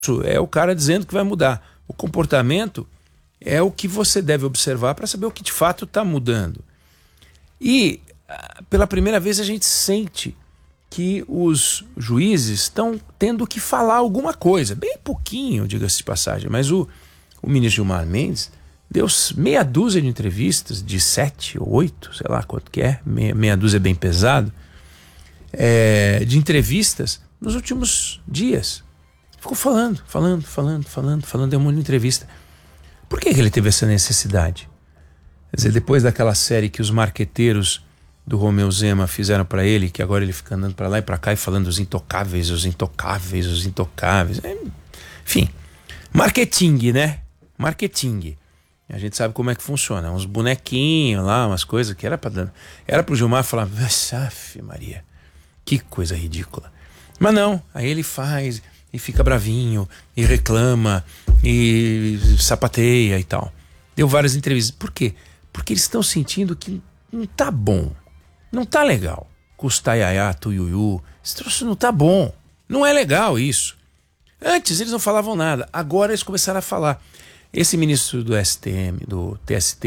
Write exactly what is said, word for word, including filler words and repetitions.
é o cara dizendo que vai mudar. O comportamento é o que você deve observar para saber o que de fato está mudando. E pela primeira vez a gente sente que os juízes estão tendo que falar alguma coisa, bem pouquinho, diga-se de passagem, mas o, o ministro Gilmar Mendes deu meia dúzia de entrevistas, de sete ou oito, sei lá quanto que é, meia, meia dúzia é bem pesado, é, de entrevistas nos últimos dias. Ficou falando, falando, falando, falando, falando, deu um monte de entrevista. Por que, que ele teve essa necessidade? Quer dizer, depois daquela série que os marqueteiros do Romeu Zema fizeram para ele, que agora ele fica andando para lá e para cá e falando os intocáveis, os intocáveis, os intocáveis. Enfim, marketing, né? Marketing. A gente sabe como é que funciona. Uns bonequinhos lá, umas coisas que era para era pro Gilmar falar, aff, Maria, que coisa ridícula. Mas não, aí ele faz e fica bravinho, e reclama, e sapateia e tal. Deu várias entrevistas. Por quê? Porque eles estão sentindo que não tá bom. Não tá legal. Custaiaiá, tuiuiu. Esse troço não tá bom. Não é legal isso. Antes eles não falavam nada. Agora eles começaram a falar. Esse ministro do S T M, do T S T,